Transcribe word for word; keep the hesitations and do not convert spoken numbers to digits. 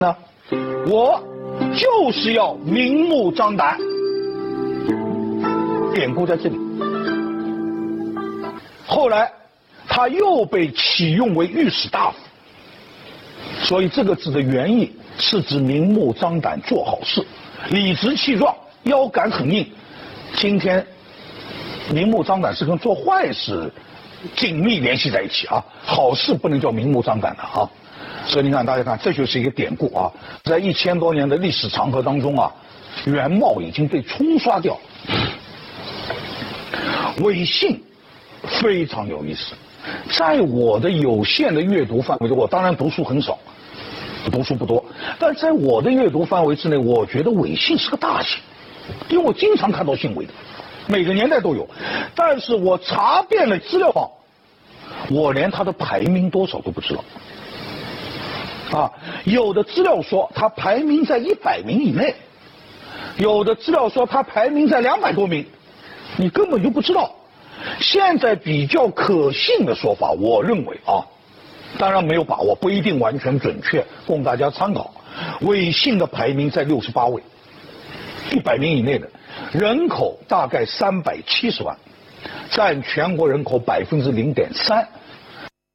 呢？我就是要明目张胆。典故在这里。后来他又被启用为御史大夫，所以这个字的原意是指明目张胆做好事，理直气壮，腰杆很硬。今天明目张胆是跟做坏事紧密联系在一起啊，好事不能叫明目张胆的啊。所以你看，大家看，这就是一个典故啊，在一千多年的历史长河当中啊，原貌已经被冲刷掉。伪信非常有意思，在我的有限的阅读范围，我当然读书很少，读书不多，但在我的阅读范围之内，我觉得伪信是个大姓，因为我经常看到姓伪的，每个年代都有，但是我查遍了资料网，我连他的排名多少都不知道。啊，有的资料说他排名在一百名以内，有的资料说他排名在两百多名，你根本就不知道。现在比较可信的说法，我认为啊，当然没有把握，不一定完全准确，供大家参考。伪信的排名在六十八位，一百名以内的，人口大概三百七十万，占全国人口百分之零点三，